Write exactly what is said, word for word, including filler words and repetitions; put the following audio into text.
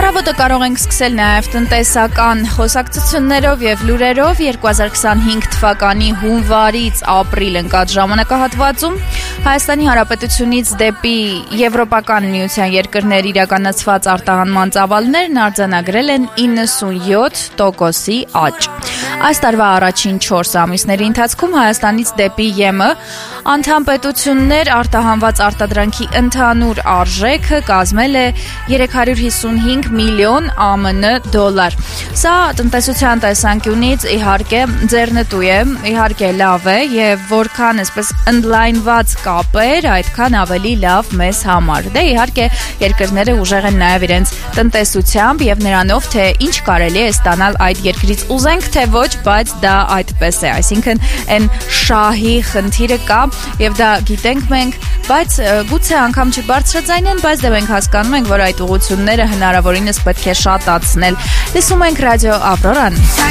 Առավոտը կարող ենք սկսել նաև տնտեսական խոսակցություններով և լուրերով երկու հազար քսանհինգ թվականի հունվարից ապրիլ ընկած ժամանակահատվածում Հայաստանի Հանրապետությունից դեպի Եվրոպական միության երկրներ իրականացված արտահանման ծավալներն արձանագրել են իննսունյոթ տոկոսի աճ։ Այս տարվա առաջին չորս ամիսների ընթացքում Հայաստանից դեպի ԵՄ անդամ պետություններ արտահանված արտադրանքի ընդհանուր արժեքը կազմել է երեք հարյուր հիսունհինգ միլիոն ԱՄՆ դոլար։ Սա տնտեսության տեսանկյունից իհարկե ձեռնտու է, իհարկե լավ է եւ որքան այսպես ընդլայնված կապեր, այդքան ավելի լավ մեզ համար։ Դե իհարկե երկրները ուժեղ են նաեւ իրենց տնտեսությամբ եւ նրանով, թե ինչ կարելի է ստանալ այդ երկրից ուզենք թե ոչ, բայց դա այդպես է, այսինքն այն շահի խնդիրը կա եւ դա գիտենք մենք, բայց գուցե անգամ չբարձրաձայնեն, բայց դե մենք հասկանում ենք, որ այդ ուղղությունները հնարավորինս պետք է շատացնել։ Լսում ենք ռադիո Ավրորան։